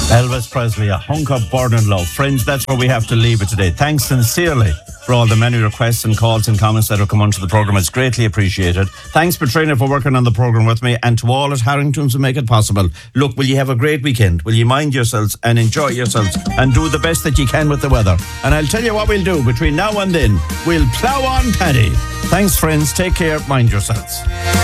Elvis Presley, a hunk of burning love. Friends, that's where we have to leave it today. Thanks sincerely for all the many requests and calls and comments that have come onto the programme. It's greatly appreciated. Thanks, Petrina, for working on the programme with me, and to all at Harrington's who make it possible. Look, will you have a great weekend? Will you mind yourselves and enjoy yourselves and do the best that you can with the weather? And I'll tell you what we'll do between now and then. We'll plough on Paddy. Thanks, friends. Take care. Mind yourselves.